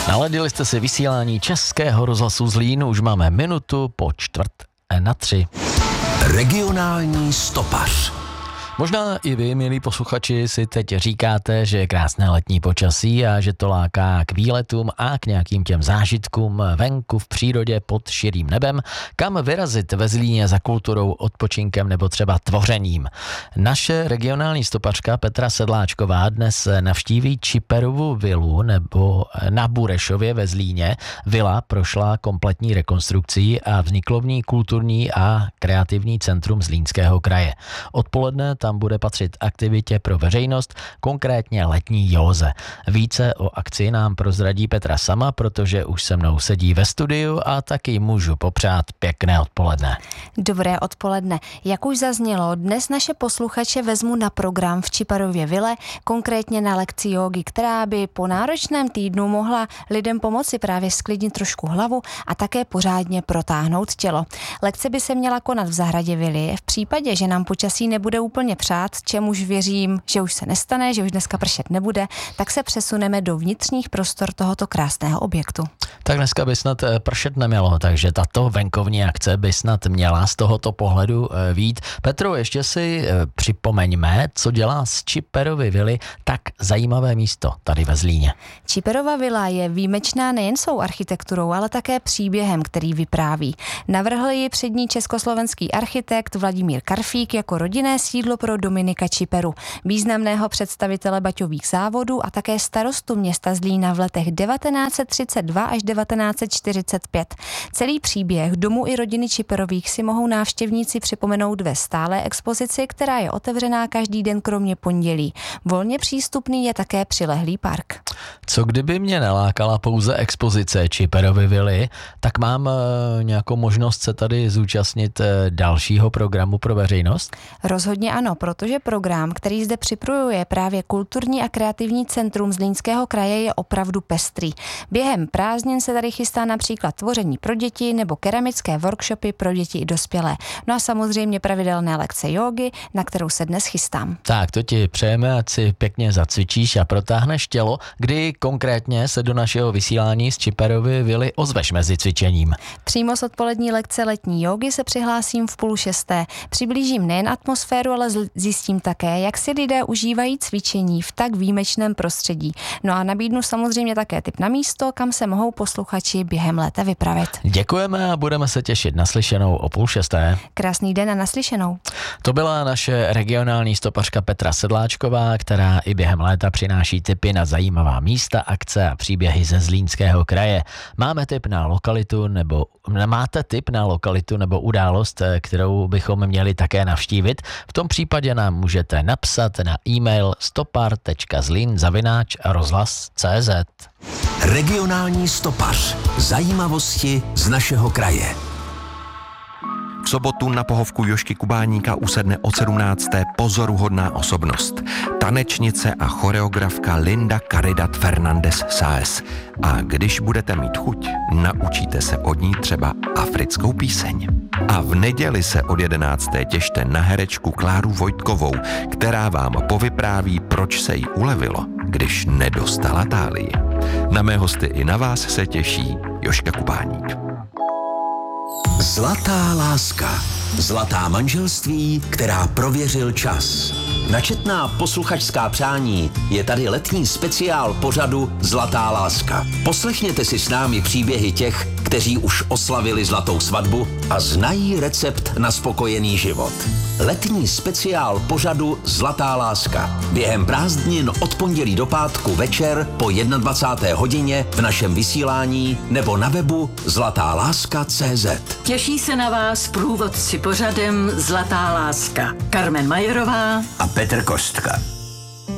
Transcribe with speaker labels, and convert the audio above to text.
Speaker 1: Naladili jste si vysílání Českého rozhlasu Zlín, už máme minutu po 2:45.
Speaker 2: Regionální stopař.
Speaker 1: Možná i vy, milí posluchači, si teď říkáte, že je krásné letní počasí a že to láká k výletům a k nějakým těm zážitkům venku v přírodě pod širým nebem, kam vyrazit ve Zlíně za kulturou, odpočinkem nebo třeba tvořením. Naše regionální stopařka Petra Sedláčková dnes navštíví Čiperovu vilu nebo na Burešově ve Zlíně. Vila prošla kompletní rekonstrukcí a vzniklo v ní kulturní a kreativní centrum Zlínského kraje. Odpoledne tam bude patřit aktivitě pro veřejnost, konkrétně letní józe. Více o akci nám prozradí Petra sama, protože už se mnou sedí ve studiu a taky můžu popřát pěkné odpoledne.
Speaker 3: Dobré odpoledne. Jak už zaznělo, dnes naše posluchače vezmu na program v Čiperově vile, konkrétně na lekci jógy, která by po náročném týdnu mohla lidem pomoci právě sklidnit trošku hlavu a také pořádně protáhnout tělo. Lekce by se měla konat v zahradě vily. V případě, že nám počasí nebude úplně přát, čemuž věřím, že už se nestane, že už dneska pršet nebude, tak se přesuneme do vnitřních prostor tohoto krásného objektu.
Speaker 1: Tak dneska by snad pršet nemělo, takže tato venkovní akce by snad měla z tohoto pohledu vyjít. Petro, ještě si připomeňme, co dělá z Čiperovy vily tak zajímavé místo tady ve Zlíně.
Speaker 3: Čiperova vila je výjimečná nejen svou architekturou, ale také příběhem, který vypráví. Navrhl ji přední československý architekt Vladimír Karfík jako rodinné sídlo pro Dominika Čiperu, významného představitele baťových závodů a také starostu města Zlína v letech 1932 až 1945. Celý příběh domu i rodiny Čiperových si mohou návštěvníci připomenout ve stálé expozici, která je otevřená každý den kromě pondělí. Volně přístupný je také přilehlý park.
Speaker 1: Co kdyby mě nalákala pouze expozice Čiperovy vily, tak mám nějakou možnost se tady zúčastnit dalšího programu pro veřejnost?
Speaker 3: Rozhodně ano, protože program, který zde připravuje právě kulturní a kreativní centrum Zlínského kraje, je opravdu pestrý. Během prázdnin se tady chystá například tvoření pro děti nebo keramické workshopy pro děti i dospělé. No a samozřejmě pravidelné lekce jógy, na kterou se dnes chystám.
Speaker 1: Tak, to ti přejeme, ať si pěkně zacvičíš a protáhneš tělo. Kdy konkrétně se do našeho vysílání z Čiperovy vily ozveš mezi cvičením?
Speaker 3: Přímo z odpolední lekce letní jógy se přihlásím v 5:30. Přiblížím nejen atmosféru, ale zjistím také, jak si lidé užívají cvičení v tak výjimečném prostředí. No a nabídnu samozřejmě také tip na místo, kam se mohou posluchači během léta vypravit.
Speaker 1: Děkujeme a budeme se těšit na slyšenou o 5:30.
Speaker 3: Krásný den a naslyšenou.
Speaker 1: To byla naše regionální stopařka Petra Sedláčková, která i během léta přináší tipy na zajímavá místa, akce a příběhy ze Zlínského kraje. Máte tip na lokalitu nebo událost, kterou bychom měli také navštívit? V tom případě nám můžete napsat na e-mail stopar.zlin@rozhlas.cz.
Speaker 2: Regionální stopař. Zajímavosti z našeho kraje.
Speaker 4: V sobotu na pohovku Jožky Kubáníka usedne od 17. pozoruhodná osobnost. Tanečnice a choreografka Linda Caridad Fernández Sáez. A když budete mít chuť, naučíte se od ní třeba africkou píseň. A v neděli se od 11. těšte na herečku Kláru Vojtkovou, která vám povypráví, proč se jí ulevilo, když nedostala tálii. Na mé hosty i na vás se těší Jožka Kubáník.
Speaker 2: Zlatá láska. Zlatá manželství, která prověřil čas. Na četná posluchačská přání je tady letní speciál pořadu Zlatá láska. Poslechněte si s námi příběhy těch, kteří už oslavili zlatou svatbu a znají recept na spokojený život. Letní speciál pořadu Zlatá láska. Během prázdnin od pondělí do pátku večer po 21. hodině v našem vysílání nebo na webu zlatáláska.cz.
Speaker 5: Těší se na vás průvodci pořadem Zlatá láska. Carmen Majerová
Speaker 2: a Petr Kostka.